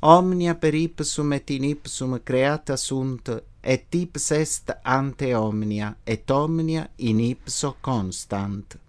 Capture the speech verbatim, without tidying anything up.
Omnia per ipsum et in ipsum creata sunt, et ipse est ante omnia, et omnia in ipso constant.